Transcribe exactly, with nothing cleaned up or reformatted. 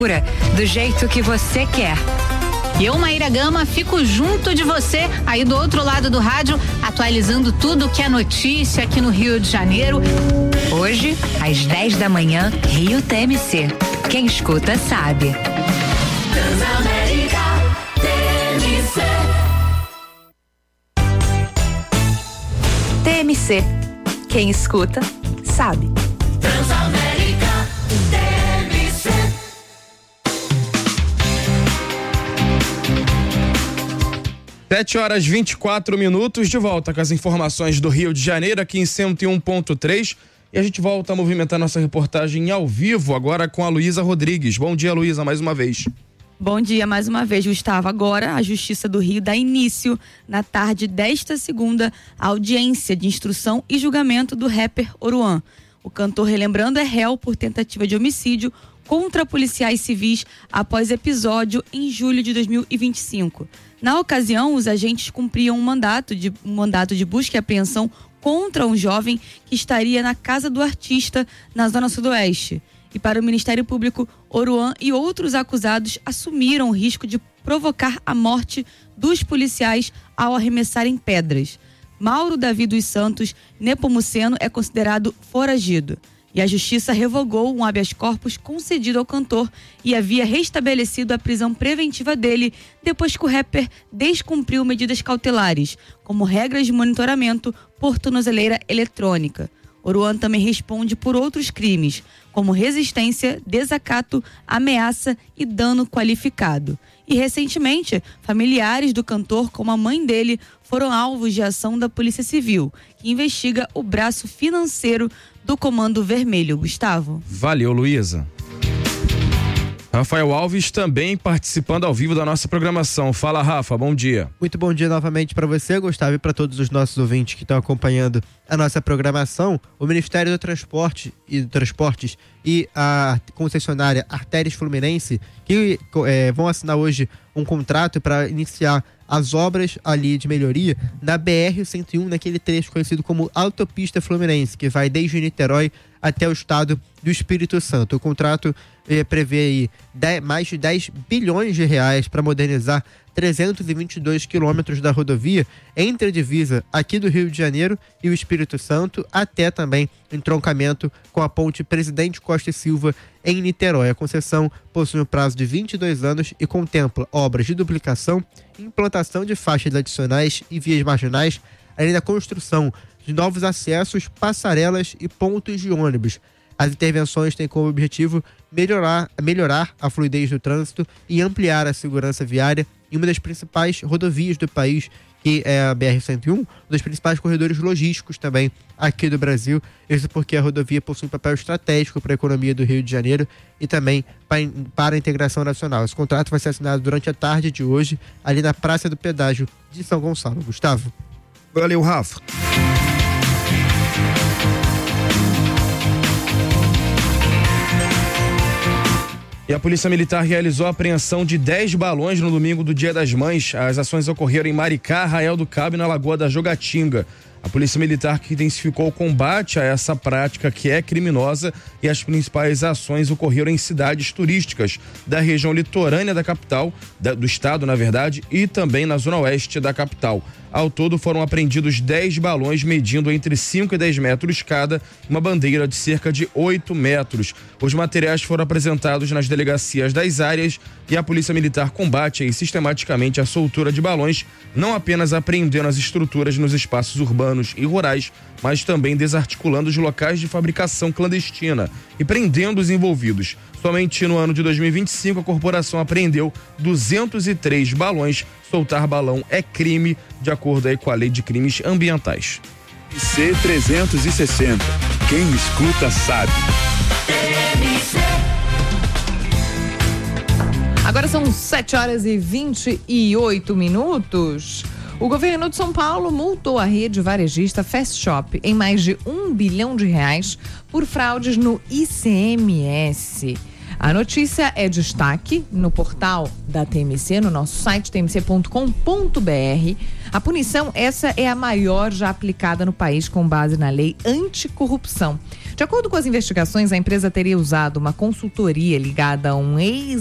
Do jeito que você quer. Eu, Maíra Gama, fico junto de você, aí do outro lado do rádio, atualizando tudo que é notícia aqui no Rio de Janeiro. Hoje, às dez da manhã, Rio T M C. Quem escuta sabe. Transamérica T M C. T M C. Quem escuta sabe. Transamérica T M C. Sete horas e vinte e quatro minutos, de volta com as informações do Rio de Janeiro, aqui em cento e um ponto três. E a gente volta a movimentar nossa reportagem ao vivo, agora com a Luísa Rodrigues. Bom dia, Luísa, mais uma vez. Bom dia mais uma vez, Gustavo. Agora a Justiça do Rio dá início, na tarde desta segunda, à audiência de instrução e julgamento do rapper Oruan. O cantor, relembrando, é réu por tentativa de homicídio contra policiais civis após episódio em julho de dois mil e vinte e cinco. Na ocasião, os agentes cumpriam um mandato de, um mandato de busca e apreensão contra um jovem que estaria na casa do artista na zona sudoeste. E para o Ministério Público, Oruan e outros acusados assumiram o risco de provocar a morte dos policiais ao arremessarem pedras. Mauro Davi dos Santos Nepomuceno é considerado foragido. E a Justiça revogou um habeas corpus concedido ao cantor e havia restabelecido a prisão preventiva dele depois que o rapper descumpriu medidas cautelares, como regras de monitoramento por tornozeleira eletrônica. Oruan também responde por outros crimes, como resistência, desacato, ameaça e dano qualificado. E recentemente, familiares do cantor, como a mãe dele, foram alvos de ação da Polícia Civil, que investiga o braço financeiro do Comando Vermelho. Gustavo. Valeu, Luísa. Rafael Alves também participando ao vivo da nossa programação. Fala, Rafa, bom dia. Muito bom dia novamente para você, Gustavo, e para todos os nossos ouvintes que estão acompanhando a nossa programação. O Ministério do Transporte e do Transportes e a concessionária Artérias Fluminense, que é, vão assinar hoje um contrato para iniciar as obras ali de melhoria na B R cento e um, naquele trecho conhecido como Autopista Fluminense, que vai desde Niterói até o estado do Espírito Santo. O contrato eh, prevê aí dez, mais de dez bilhões de reais para modernizar trezentos e vinte e dois quilômetros da rodovia entre a divisa aqui do Rio de Janeiro e o Espírito Santo, até também entroncamento com a ponte Presidente Costa e Silva em Niterói. A concessão possui um prazo de vinte e dois anos e contempla obras de duplicação, implantação de faixas adicionais e vias marginais, além da construção de novos acessos, passarelas e pontos de ônibus. As intervenções têm como objetivo melhorar, melhorar a fluidez do trânsito e ampliar a segurança viária em uma das principais rodovias do país, que é a B R cento e um, um dos principais corredores logísticos também aqui do Brasil. Isso porque a rodovia possui um papel estratégico para a economia do Rio de Janeiro e também para a integração nacional. Esse contrato vai ser assinado durante a tarde de hoje, ali na Praça do Pedágio de São Gonçalo. Gustavo. Valeu, Rafa. E a Polícia Militar realizou a apreensão de dez balões no domingo do Dia das Mães. As ações ocorreram em Maricá, Arraial do Cabo e na Lagoa da Jogatinga. A Polícia Militar que intensificou o combate a essa prática que é criminosa, e as principais ações ocorreram em cidades turísticas da região litorânea da capital, da, do estado, na verdade, e também na zona oeste da capital. Ao todo foram apreendidos dez balões medindo entre cinco e dez metros cada, uma bandeira de cerca de oito metros. Os materiais foram apresentados nas delegacias das áreas e a Polícia Militar combate aí sistematicamente a soltura de balões, não apenas apreendendo as estruturas nos espaços urbanos e rurais, mas também desarticulando os locais de fabricação clandestina e prendendo os envolvidos. Somente no ano de dois mil e vinte e cinco, a corporação apreendeu duzentos e três balões. Soltar balão é crime, de acordo aí com a Lei de Crimes Ambientais. C trezentos e sessenta. Quem escuta sabe. Agora são sete horas e vinte e oito minutos. O governo de São Paulo multou a rede varejista Fast Shop em mais de um bilhão de reais por fraudes no I C M S. A notícia é destaque no portal da T M C, no nosso site t m c ponto com ponto b r. A punição, essa é a maior já aplicada no país com base na lei anticorrupção. De acordo com as investigações, a empresa teria usado uma consultoria ligada a um ex